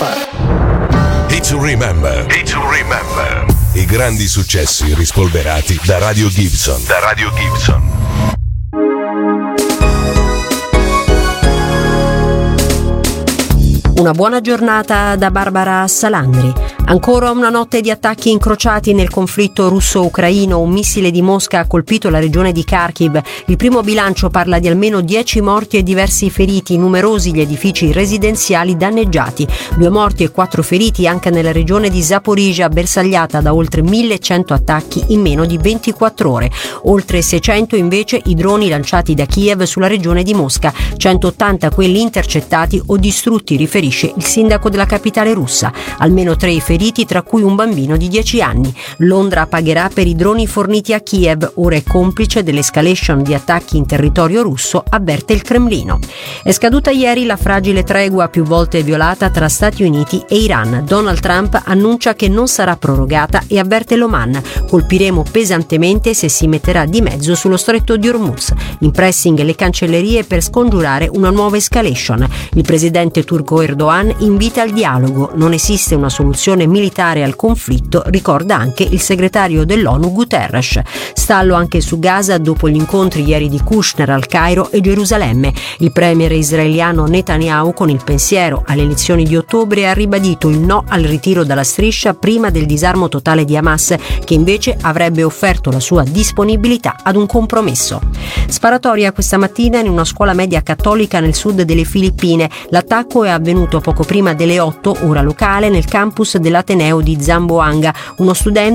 Hit to Remember. Hit to Remember. I grandi successi rispolverati da Radio Gibson. Da Radio Gibson. Una buona giornata da Barbara Salandri. Ancora una notte di attacchi incrociati nel conflitto russo-ucraino. Un missile di Mosca ha colpito la regione di Kharkiv. Il primo bilancio parla di almeno 10 morti e diversi feriti, numerosi gli edifici residenziali danneggiati. 2 morti e 4 feriti anche nella regione di Zaporizhzhia, bersagliata da oltre 1100 attacchi in meno di 24 ore. Oltre 600 invece i droni lanciati da Kiev sulla regione di Mosca, 180 quelli intercettati o distrutti, riferisce il sindaco della capitale russa. Almeno 3 feriti, tra cui un bambino di 10 anni. Londra pagherà per i droni forniti a Kiev, ora è complice dell'escalation di attacchi in territorio russo, avverte il Cremlino. È scaduta ieri la fragile tregua più volte violata tra Stati Uniti e Iran. Donald Trump annuncia che non sarà prorogata e avverte l'Oman: colpiremo pesantemente se si metterà di mezzo sullo stretto di Hormuz. In pressing le cancellerie per scongiurare una nuova escalation. Il presidente turco Erdogan invita al dialogo. Non esiste una soluzione militare al conflitto, ricorda anche il segretario dell'ONU Guterres. Stallo anche su Gaza dopo gli incontri ieri di Kushner al Cairo e Gerusalemme. Il premier israeliano Netanyahu, con il pensiero alle elezioni di ottobre, ha ribadito il no al ritiro dalla striscia prima del disarmo totale di Hamas, che invece avrebbe offerto la sua disponibilità ad un compromesso. Sparatoria questa mattina in una scuola media cattolica nel sud delle Filippine. L'attacco è avvenuto poco prima delle 8 ora locale nel campus dell'Ateneo di Zamboanga. Uno studente